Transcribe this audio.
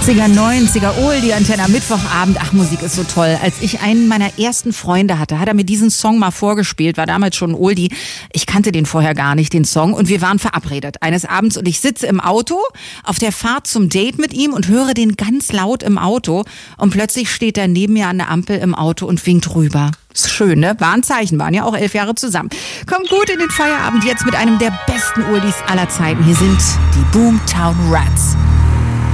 80er, 90er, Oldie Antenne am Mittwochabend. Ach, Musik ist so toll. Als ich einen meiner ersten Freunde hatte, hat er mir diesen Song mal vorgespielt, war damals schon ein Oldie. Ich kannte den vorher gar nicht, den Song, und wir waren verabredet eines Abends und ich sitze im Auto auf der Fahrt zum Date mit ihm und höre den ganz laut im Auto und plötzlich steht er neben mir an der Ampel im Auto und winkt rüber. Ist schön, ne? War ein Zeichen, waren ja auch 11 Jahre zusammen. Kommt gut in den Feierabend jetzt mit einem der besten Oldies aller Zeiten. Hier sind die Boomtown Rats.